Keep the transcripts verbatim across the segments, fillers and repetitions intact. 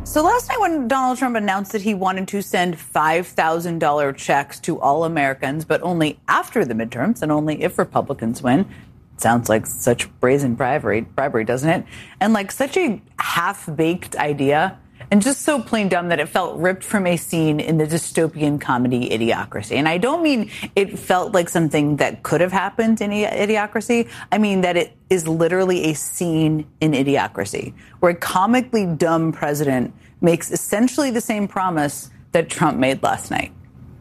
So last night when Donald Trump announced that he wanted to send five thousand dollars checks to all Americans, but only after the midterms and only if Republicans win, sounds like such brazen bribery, bribery, doesn't it? And like such a half-baked idea and just so plain dumb that it felt ripped from a scene in the dystopian comedy Idiocracy. And I don't mean it felt like something that could have happened in Idiocracy. I mean that it is literally a scene in Idiocracy where a comically dumb president makes essentially the same promise that Trump made last night.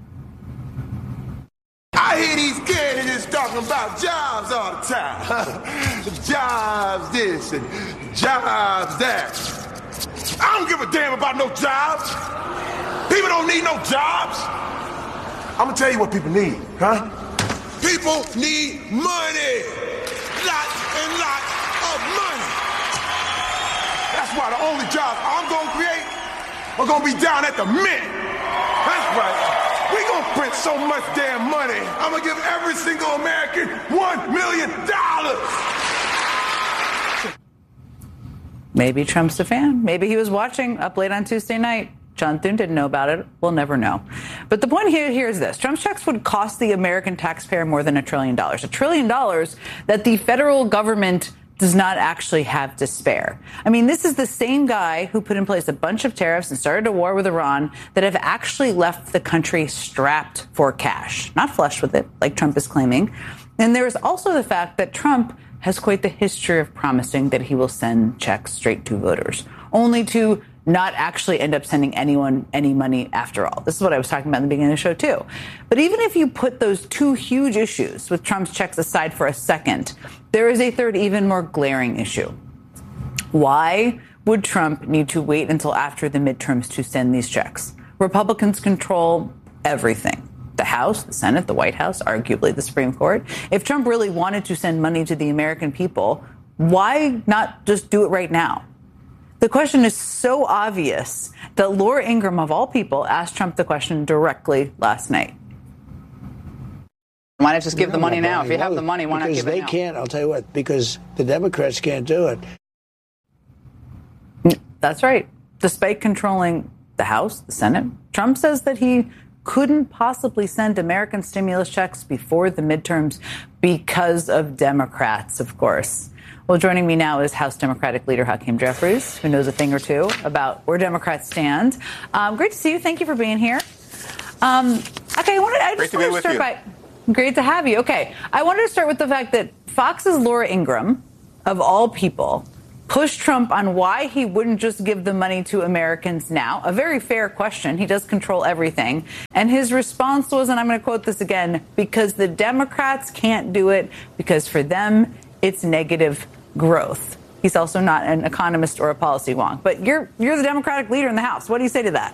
I hear these candidates talking about jobs all the time. Jobs this and jobs that. I don't give a damn about no jobs. People don't need no jobs. I'm gonna tell you what people need, huh? People need money. Lots and lots of money. That's why the only jobs I'm gonna create are gonna be down at the Mint. That's right. We gonna print so much damn money, I'm gonna give every single American one million dollars. Maybe Trump's a fan. Maybe he was watching up late on Tuesday night. John Thune didn't know about it. We'll never know. But the point here, here is this. Trump's checks would cost the American taxpayer more than a trillion dollars. A trillion dollars that the federal government does not actually have to spare. I mean, this is the same guy who put in place a bunch of tariffs and started a war with Iran that have actually left the country strapped for cash, not flush with it, like Trump is claiming. And there is also the fact that Trump has quite the history of promising that he will send checks straight to voters, only to not actually end up sending anyone any money after all. This is what I was talking about in the beginning of the show, too. But even if you put those two huge issues with Trump's checks aside for a second, there is a third, even more glaring issue. Why would Trump need to wait until after the midterms to send these checks? Republicans control everything. The House, the Senate, the White House, arguably the Supreme Court. If Trump really wanted to send money to the American people, why not just do it right now? The question is so obvious that Laura Ingraham, of all people, asked Trump the question directly last night. Why not just give no, the money now? If you have the money, why not give it now? Because they can't, I'll tell you what, because the Democrats can't do it. That's right. Despite controlling the House, the Senate, Trump says that he couldn't possibly send American stimulus checks before the midterms because of Democrats, of course. Well, joining me now is House Democratic leader Hakeem Jeffries, who knows a thing or two about where Democrats stand. Um, great to see you. Thank you for being here. Um, okay, I wanted I just wanted to start by great to have you. Okay, I wanted to start with the fact that Fox's Laura Ingraham, of all people, pushed Trump on why he wouldn't just give the money to Americans now. A very fair question. He does control everything. And his response was, and I'm going to quote this again, because the Democrats can't do it because for them, it's negative growth. He's also not an economist or a policy wonk. But you're you're the Democratic leader in the House. What do you say to that?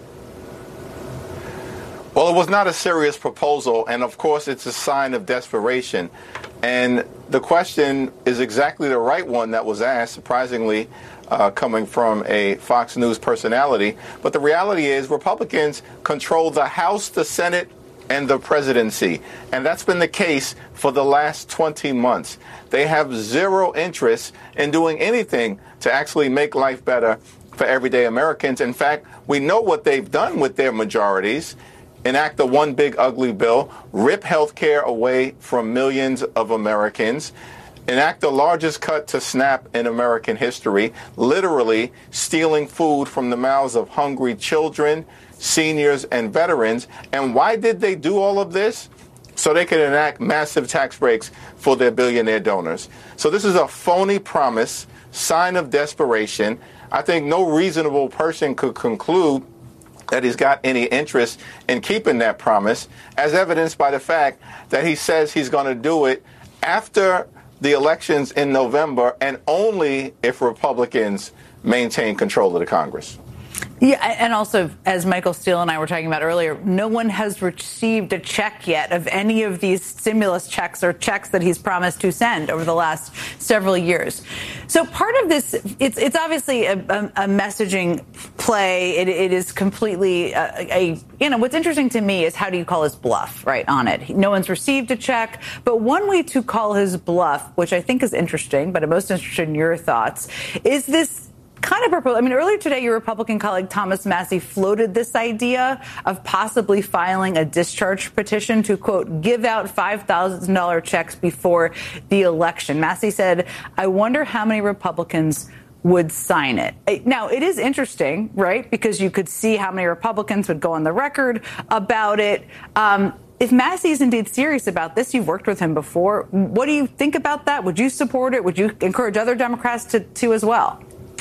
Well, it was not a serious proposal, and of course it's a sign of desperation. And the question is exactly the right one that was asked, surprisingly, uh, coming from a Fox News personality. But the reality is Republicans control the House, the Senate, and the presidency. And that's been the case for the last twenty months. They have zero interest in doing anything to actually make life better for everyday Americans. In fact, we know what they've done with their majorities. Enact the one big ugly bill, rip health care away from millions of Americans, enact the largest cut to SNAP in American history, literally stealing food from the mouths of hungry children, seniors, and veterans. And why did they do all of this? So they could enact massive tax breaks for their billionaire donors. So this is a phony promise, sign of desperation. I think no reasonable person could conclude that he's got any interest in keeping that promise, as evidenced by the fact that he says he's going to do it after the elections in November and only if Republicans maintain control of the Congress. Yeah, and also, as Michael Steele and I were talking about earlier, no one has received a check yet of any of these stimulus checks or checks that he's promised to send over the last several years. So part of this, it's it's obviously a, a, a messaging play. It, it is completely a, a, you know, what's interesting to me is how do you call his bluff, right, on it? No one's received a check. But one way to call his bluff, which I think is interesting, but I'm most interested in your thoughts, is this kind of proposed. I mean, earlier today, your Republican colleague Thomas Massie floated this idea of possibly filing a discharge petition to, quote, give out five thousand dollars checks before the election. Massie said, I wonder how many Republicans would sign it. Now, it is interesting, right, because you could see how many Republicans would go on the record about it. Um, if Massie is indeed serious about this, you've worked with him before. What do you think about that? Would you support it? Would you encourage other Democrats to, to as well?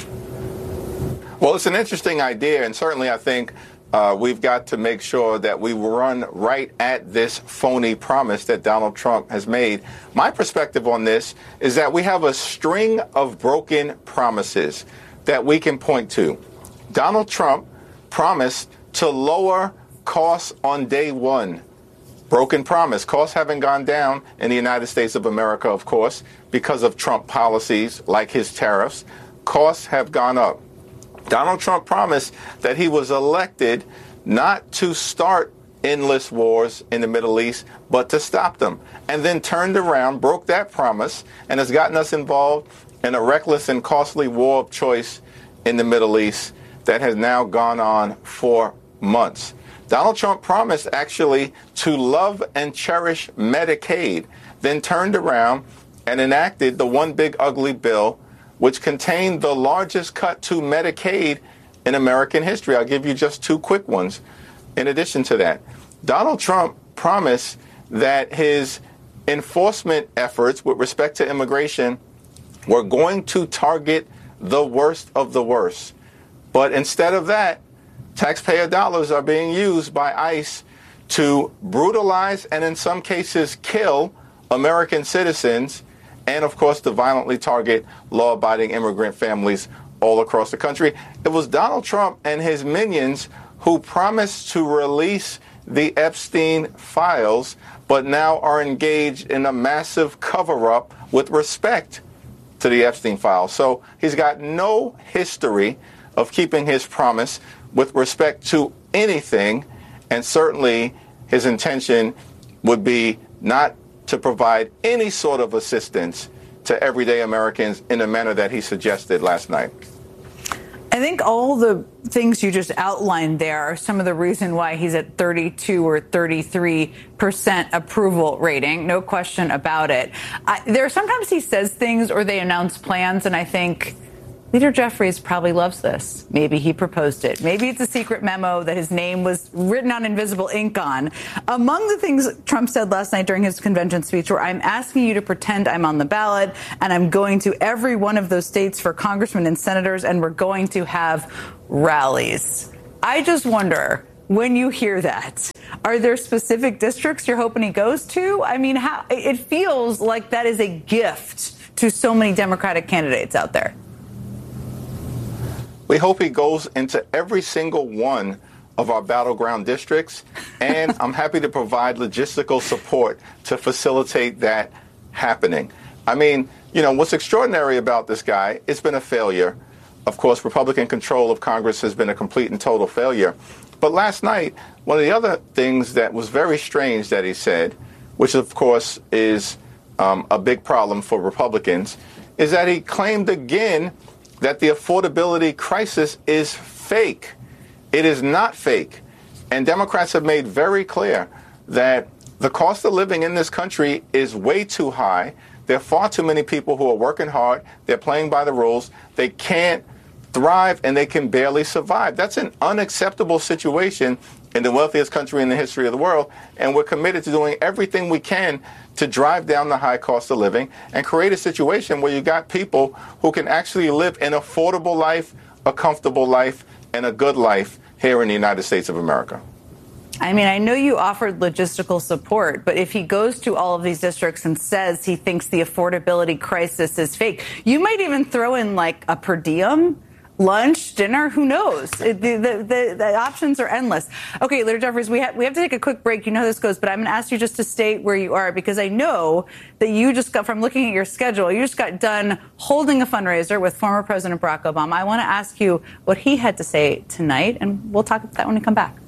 Well, it's an interesting idea, and certainly I think uh, we've got to make sure that we run right at this phony promise that Donald Trump has made. My perspective on this is that we have a string of broken promises that we can point to. Donald Trump promised to lower costs on day one. Broken promise. Costs haven't gone down in the United States of America, of course, because of Trump policies like his tariffs. Costs have gone up. Donald Trump promised that he was elected not to start endless wars in the Middle East, but to stop them, and then turned around, broke that promise, and has gotten us involved in a reckless and costly war of choice in the Middle East that has now gone on for months. Donald Trump promised actually to love and cherish Medicaid, then turned around and enacted the one big ugly bill, which contained the largest cut to Medicaid in American history. I'll give you just two quick ones. In addition to that, Donald Trump promised that his enforcement efforts with respect to immigration were going to target the worst of the worst. But instead of that, taxpayer dollars are being used by ICE to brutalize and in some cases kill American citizens, and, of course, to violently target law-abiding immigrant families all across the country. It was Donald Trump and his minions who promised to release the Epstein files, but now are engaged in a massive cover-up with respect to the Epstein files. So he's got no history of keeping his promise with respect to anything, and certainly his intention would be not to provide any sort of assistance to everyday Americans in the manner that he suggested last night. I think all the things you just outlined there are some of the reason why he's at thirty-two or thirty-three percent approval rating. No question about it. I, there are sometimes he says things or they announce plans, and I think Leader Jeffries probably loves this. Maybe he proposed it. Maybe it's a secret memo that his name was written on invisible ink on. Among the things Trump said last night during his convention speech were, I'm asking you to pretend I'm on the ballot, and I'm going to every one of those states for congressmen and senators, and we're going to have rallies. I just wonder, when you hear that, are there specific districts you're hoping he goes to? I mean, how it feels like that is a gift to so many Democratic candidates out there. We hope he goes into every single one of our battleground districts, and I'm happy to provide logistical support to facilitate that happening. I mean, you know, what's extraordinary about this guy, it's been a failure. Of course, Republican control of Congress has been a complete and total failure. But last night, one of the other things that was very strange that he said, which of course is um, a big problem for Republicans, is that he claimed again that the affordability crisis is fake. It is not fake. And Democrats have made very clear that the cost of living in this country is way too high. There are far too many people who are working hard. They're playing by the rules. They can't thrive, and they can barely survive. That's an unacceptable situation in the wealthiest country in the history of the world, and we're committed to doing everything we can to drive down the high cost of living and create a situation where you got people who can actually live an affordable life, a comfortable life, and a good life here in the United States of America. I mean, I know you offered logistical support, but if he goes to all of these districts and says he thinks the affordability crisis is fake, you might even throw in like a per diem, lunch, dinner, who knows? It, the, the, the, the options are endless. Okay, Leader Jeffries, we, ha- we have to take a quick break. You know how this goes, but I'm going to ask you just to stay where you are, because I know that you just got, from looking at your schedule, you just got done holding a fundraiser with former President Barack Obama. I want to ask you what he had to say tonight, and we'll talk about that when we come back.